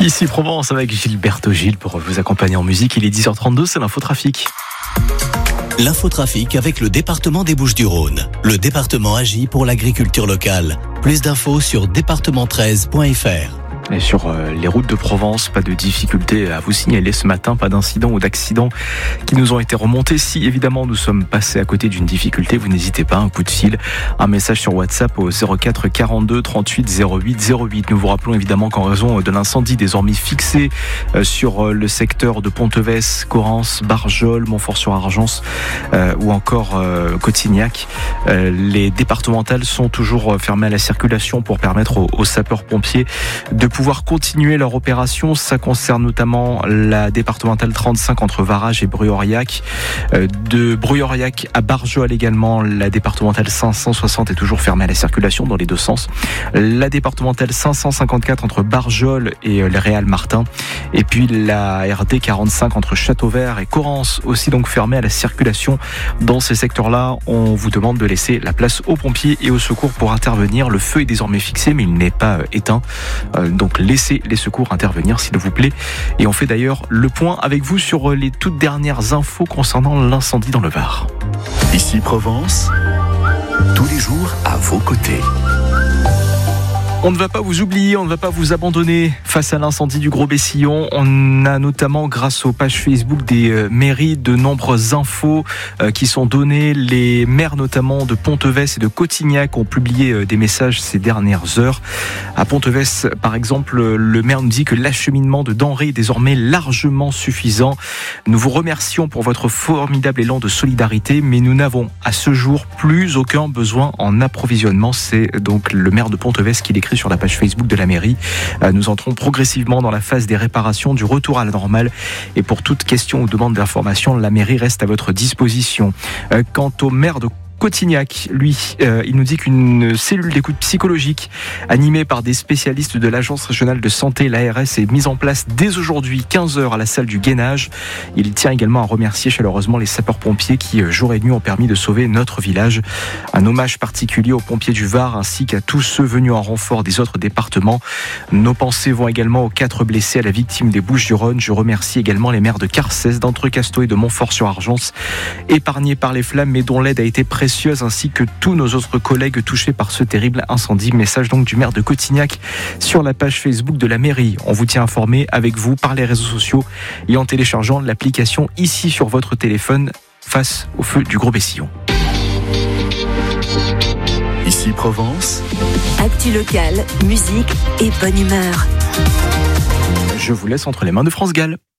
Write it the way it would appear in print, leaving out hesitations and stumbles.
Ici Provence avec Gilberto Gil pour vous accompagner en musique. Il est 10h32, c'est l'infotrafic. L'infotrafic avec le département des Bouches-du-Rhône. Le département agit pour l'agriculture locale. Plus d'infos sur département13.fr. Et sur les routes de Provence, pas de difficultés à vous signaler ce matin, pas d'incidents ou d'accidents qui nous ont été remontés. Si évidemment nous sommes passés à côté d'une difficulté, vous n'hésitez pas, un coup de fil, un message sur WhatsApp au 04 42 38 08 08. Nous vous rappelons évidemment qu'en raison de l'incendie désormais fixé sur le secteur de Pontevès, Correns, Barjol, Montfort-sur-Argence ou encore Cotignac, les départementales sont toujours fermées à la circulation pour permettre aux sapeurs-pompiers de pouvoir continuer leur opération. Ça concerne notamment la départementale 35 entre Varage et Bruy-Aurillac. De Bruy-Aurillac à Barjol également, la départementale 560 est toujours fermée à la circulation dans les deux sens. La départementale 554 entre Barjol et les Réal-Martin. Et puis la RD 45 entre Châteauvert et Correns aussi donc fermée à la circulation. Dans ces secteurs-là, on vous demande de laisser la place aux pompiers et aux secours pour intervenir. Le feu est désormais fixé mais il n'est pas éteint. Donc laissez les secours intervenir s'il vous plaît. Et on fait d'ailleurs le point avec vous sur les toutes dernières infos concernant l'incendie dans le Var. Ici Provence, tous les jours à vos côtés. On ne va pas vous oublier, on ne va pas vous abandonner face à l'incendie du Gros Bessillon. On a notamment, grâce aux pages Facebook des mairies, de nombreuses infos qui sont données. Les maires notamment de Pontevès et de Cotignac ont publié des messages ces dernières heures. À Pontevès, par exemple, le maire nous dit que l'acheminement de denrées est désormais largement suffisant. Nous vous remercions pour votre formidable élan de solidarité, mais nous n'avons à ce jour plus aucun besoin en approvisionnement. C'est donc le maire de Pontevès qui l'écrit sur la page Facebook de la mairie. Nous entrons progressivement dans la phase des réparations, du retour à la normale. Et pour toute question ou demande d'information, la mairie reste à votre disposition. Quant au maire de Cotignac, lui, il nous dit qu'une cellule d'écoute psychologique animée par des spécialistes de l'Agence régionale de santé, l'ARS, est mise en place dès aujourd'hui, 15h à la salle du Gainage. Il tient également à remercier chaleureusement les sapeurs-pompiers qui, jour et nuit, ont permis de sauver notre village. Un hommage particulier aux pompiers du Var ainsi qu'à tous ceux venus en renfort des autres départements. Nos pensées vont également aux 4 blessés, à la victime des Bouches-du-Rhône. Je remercie également les maires de Carcès, d'Entrecasteaux et de Montfort-sur-Argence, épargnés par les flammes mais dont l'aide a été précieuse, ainsi que tous nos autres collègues touchés par ce terrible incendie. Message donc du maire de Cotignac sur la page Facebook de la mairie. On vous tient informé avec vous par les réseaux sociaux et en téléchargeant l'application ici sur votre téléphone face au feu du Gros Bessillon. Ici Provence, actu locale, musique et bonne humeur. Je vous laisse entre les mains de France Gall.